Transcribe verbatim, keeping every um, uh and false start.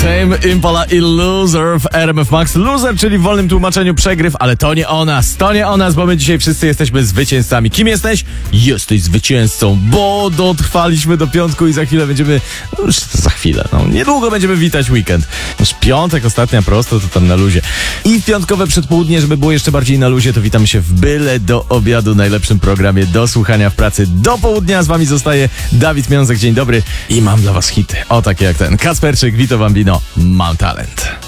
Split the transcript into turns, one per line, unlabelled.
Tame Impala i Loser w R M F Max. Loser, czyli w wolnym tłumaczeniu przegryw, ale to nie o nas, to nie o nas, bo my dzisiaj wszyscy jesteśmy zwycięzcami. Kim jesteś? Jesteś zwycięzcą, bo dotrwaliśmy do piątku i za chwilę będziemy, no już za chwilę, no niedługo będziemy witać weekend. Już piątek, ostatnia prosto, to tam na luzie. I w piątkowe przedpołudnie, żeby było jeszcze bardziej na luzie, to witamy się w byle do obiadu, najlepszym programie do słuchania w pracy do południa. Z wami zostaje Dawid Miązek, dzień dobry i mam dla was hity, o takie jak ten. Kacperczyk, Vito Bambino, mam talent.